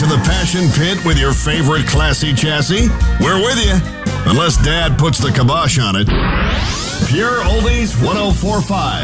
the Passion Pit with your favorite classy chassis? We're with you, unless Dad puts the kibosh on it. Pure Oldies 1045.